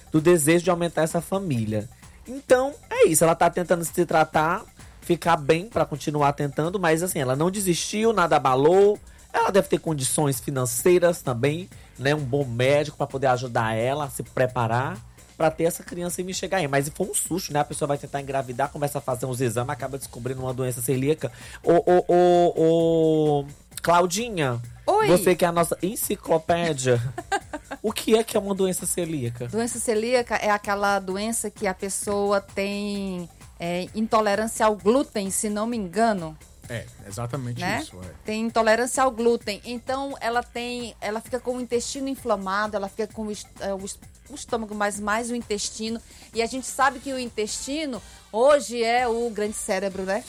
do desejo de aumentar essa família. Então, é isso. Ela tá tentando se tratar, ficar bem pra continuar tentando, mas assim, ela não desistiu, nada abalou. Ela deve ter condições financeiras também, né? Um bom médico pra poder ajudar ela a se preparar pra ter essa criança e me chegar aí. Mas foi um susto, né? A pessoa vai tentar engravidar, começa a fazer uns exames, acaba descobrindo uma doença celíaca. Claudinha, Oi. você que é a nossa enciclopédia, o que é uma doença celíaca? Doença celíaca é aquela doença que a pessoa tem intolerância ao glúten, se não me engano. É, exatamente Né? isso. Tem intolerância ao glúten. Então, ela fica com o intestino inflamado, ela fica com o estômago, mas mais o intestino. E a gente sabe que o intestino, hoje, é o grande cérebro, né?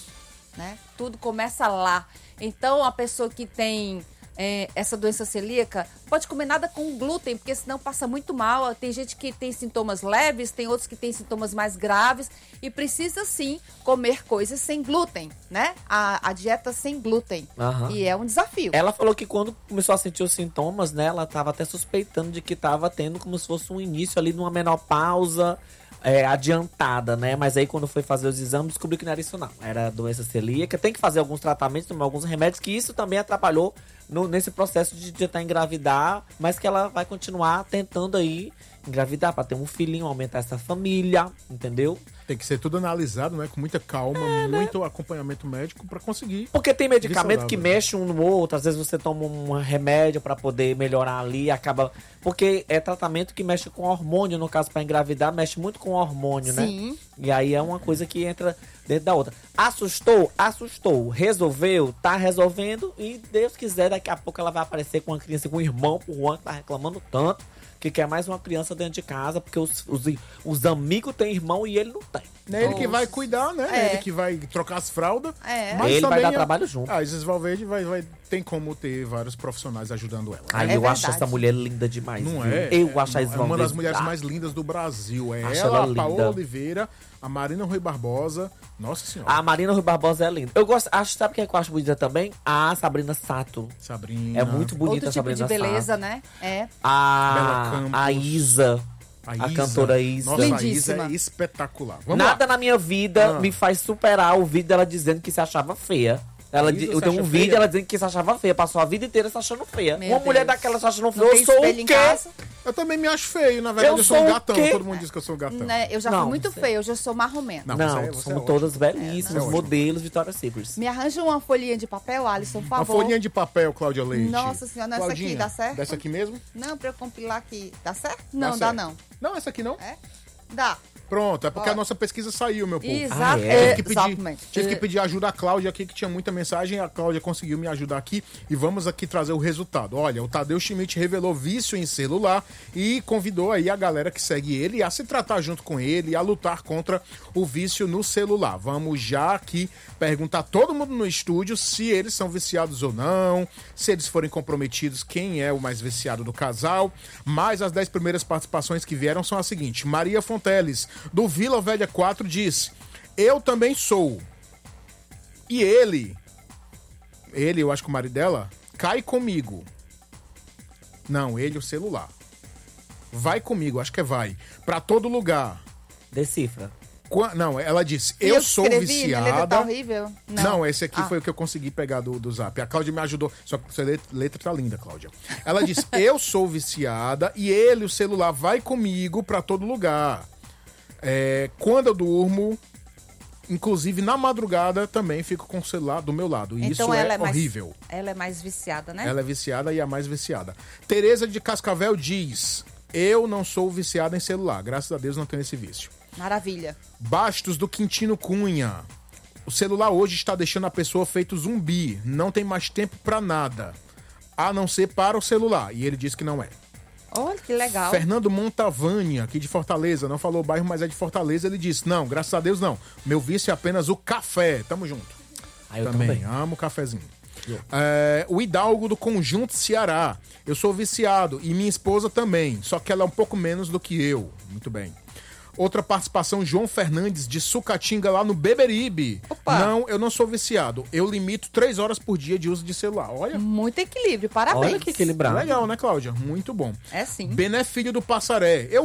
Tudo começa lá. Então, a pessoa que tem essa doença celíaca pode comer nada com glúten, porque senão passa muito mal. Tem gente que tem sintomas leves, tem outros que tem sintomas mais graves e precisa sim comer coisas sem glúten, né? A dieta sem glúten. Aham. E é um desafio. Ela falou que quando começou a sentir os sintomas, né, ela tava até suspeitando de que tava tendo como se fosse um início ali de uma menopausa adiantada, né? Mas aí quando foi fazer os exames, descobriu que não era isso não. Era doença celíaca. Tem que fazer alguns tratamentos, tomar alguns remédios, que isso também atrapalhou nesse processo de tentar engravidar, mas que ela vai continuar tentando aí engravidar pra ter um filhinho, aumentar essa família, entendeu? Tem que ser tudo analisado, né? Com muita calma, muito acompanhamento médico pra conseguir. Porque tem medicamento que saudável. mexe um no outro, às vezes você toma um remédio pra poder melhorar ali, acaba... Porque é tratamento que mexe com hormônio, no caso pra engravidar, mexe muito com hormônio, né? Sim. E aí é uma coisa que entra dentro da outra. Assustou? Assustou. Resolveu? Tá resolvendo. E Deus quiser, daqui a pouco ela vai aparecer com uma criança, com um irmão pro Juan, que tá reclamando tanto, que quer mais uma criança dentro de casa, porque os amigos têm irmão e ele não tem. É ele que vai cuidar, né? É. Ele que vai trocar as fraldas. É. Mas Ele vai também dar trabalho junto. A Isis Valverde tem como ter vários profissionais ajudando ela. Aí É eu acho verdade. essa mulher linda demais. Não viu? é? Eu acho a É Isis uma das Valverde- mulheres mais lindas do Brasil. É Acho ela, ela a linda. Paola Oliveira, a Marina Rui Barbosa. Nossa Senhora. A Marina Rui Barbosa é linda. Eu gosto, sabe quem é que eu acho bonita também? A Sabrina Sato. Sabrina. É muito bonita Outro a tipo Sabrina de beleza, Sato. né? É. Bela A Campos. Isa. A cantora Isa. Nossa, a Isa Lindíssima. é espetacular. Vamos Nada lá. na minha vida Ah. me faz superar o vídeo dela dizendo que se achava feia. Isa Eu se tenho um acha vídeo feia? ela dizendo que se achava feia. Passou a vida inteira se achando feia. Meu Uma mulher Deus. daquela se achando feia. Não Eu tem sou espelho o em quê? casa? Eu também me acho feio, na verdade. Eu Eu sou um sou o gatão. quê? Todo mundo diz que eu sou um gatão. Né, eu já Não, fui muito você- feia, hoje eu sou marromeno. Não, Não, você é somos ótima. todas belíssimas, ótima. modelos Victoria's Secret. Me arranja uma folhinha de papel, Alisson, por Uma favor. folhinha de papel, Cláudia Leite. Nossa Senhora, não, essa aqui Claudinha, dá certo? Dessa aqui mesmo? Não, pra eu compilar aqui. Dá certo? Não, Dá dá certo. não. Não, essa aqui não. É? Dá. Pronto, é porque Ó. a nossa pesquisa saiu, meu povo. Exato. é? Exatamente. Tive que pedir ajuda à Cláudia aqui, que tinha muita mensagem. A Cláudia conseguiu me ajudar aqui e vamos aqui trazer o resultado. Olha, o Tadeu Schmidt revelou vício em celular e convidou aí a galera que segue ele a se tratar junto com ele e a lutar contra o vício no celular. Vamos já aqui perguntar a todo mundo no estúdio se eles são viciados ou não, se eles forem comprometidos, quem é o mais viciado do casal. Mas as 10 primeiras participações que vieram são as seguintes. Maria Fonteles, do Vila Velha 4, diz: eu também sou. E ele, eu acho que o marido dela, cai comigo. Não, ele, o celular. Vai comigo, acho que é vai. Pra todo lugar. Decifra. Não, ela disse, eu sou escrevi, minha letra viciada. tá horrível. Não, esse aqui Ah. foi o que eu consegui pegar do Zap. A Cláudia me ajudou. Só que sua letra tá linda, Cláudia. Ela disse, eu sou viciada e ele, o celular, vai comigo pra todo lugar. Quando eu durmo, inclusive na madrugada, também fico com o celular do meu lado. E Então isso ela é mais, horrível. Ela é mais viciada, né? Ela é viciada e a mais viciada. Tereza de Cascavel diz, eu não sou viciada em celular. Graças a Deus não tenho esse vício. Maravilha. Bastos do Quintino Cunha. O celular hoje está deixando a pessoa feito zumbi. Não tem mais tempo pra nada. A não ser para o celular. E ele diz que não é. Olha que legal. Fernando Montavani, aqui de Fortaleza. Não falou o bairro, mas é de Fortaleza. Ele disse, não, graças a Deus não. Meu vício é apenas o café. Tamo junto. Aí eu também. Amo o cafezinho. O Hidalgo do Conjunto Ceará. Eu sou viciado e minha esposa também. Só que ela é um pouco menos do que eu. Muito bem. Outra participação, João Fernandes, de Sucatinga, lá no Beberibe. Opa. Não, eu não sou viciado. Eu limito 3 horas por dia de uso de celular. Olha, Muito equilíbrio, parabéns. Olha que equilibrado. legal, né, Cláudia? Muito bom. É sim. Bené Filho do Passaré. Eu